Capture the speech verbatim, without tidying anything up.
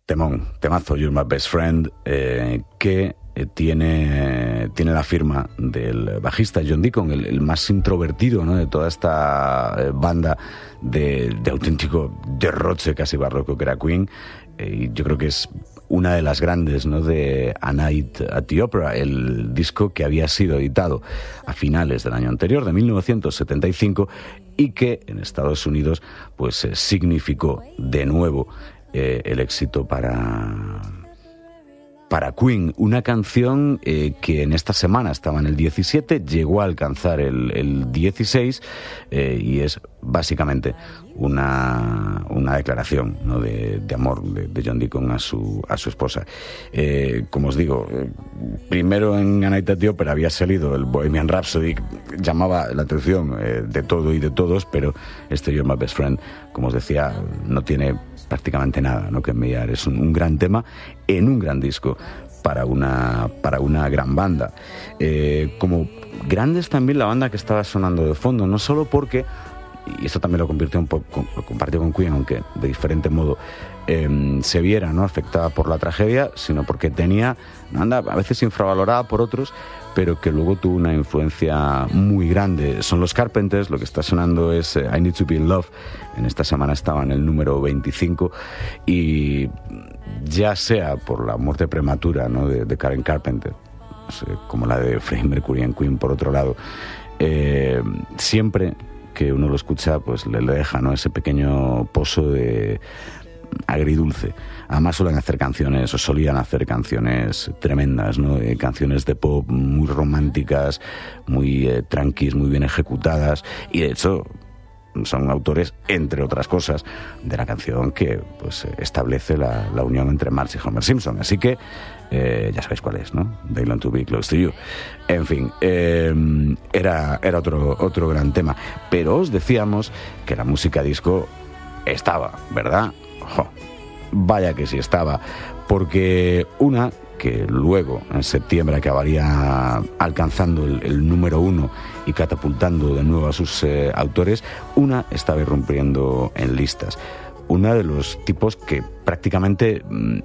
Temón, temazo, You're My Best Friend, eh, que eh, tiene, tiene la firma del bajista John Deacon, el, el más introvertido, ¿no?, de toda esta eh, banda de, de auténtico derroche casi barroco que era Queen. Eh, y yo creo que es una de las grandes, ¿no?, de A Night at the Opera, el disco que había sido editado a finales del año anterior, de mil novecientos setenta y cinco, y que en Estados Unidos pues eh, significó de nuevo eh, el éxito para... para Queen, una canción eh, que en esta semana estaba en el diecisiete, llegó a alcanzar el, el dieciséis, eh, y es básicamente una, una declaración, ¿no?, de, de amor de, de John Deacon a su, a su esposa. Eh, como os digo, eh, primero en A Night at the Opera había salido el Bohemian Rhapsody, llamaba la atención eh, de todo y de todos, pero este You're My Best Friend, como os decía, no tiene prácticamente nada, ¿no?, que enviar. Es un, un gran tema en un gran disco para una, para una gran banda. Eh, como grande es también la banda que estaba sonando de fondo, no solo porque, y esto también lo convirtió un poco, lo compartió con Queen, aunque de diferente modo, eh, se viera, ¿no?, afectada por la tragedia, sino porque tenía una banda a veces infravalorada por otros, pero que luego tuvo una influencia muy grande. Son los Carpenters, lo que está sonando es eh, I Need to Be in Love. En esta semana estaba en el número veinticinco, y ya sea por la muerte prematura, ¿no?, de, de Karen Carpenter, no sé, como la de Freddie Mercury en Queen, por otro lado, eh, siempre que uno lo escucha, pues le, le deja, ¿no?, ese pequeño pozo de agridulce. Además suelen hacer canciones, o solían hacer canciones tremendas, ¿no?, eh, canciones de pop muy románticas, muy eh, tranquis, muy bien ejecutadas, y de hecho son autores, entre otras cosas, de la canción que pues establece la, la unión entre Marge y Homer Simpson. Así que eh, ya sabéis cuál es, ¿no? They Long to Be Close to You. En fin, eh, era, era otro, otro gran tema. Pero os decíamos que la música disco estaba, ¿verdad? Jo, vaya que sí estaba, porque una que luego en septiembre acabaría alcanzando el, el número uno y catapultando de nuevo a sus eh, autores, una estaba irrumpiendo en listas. Una de los tipos que prácticamente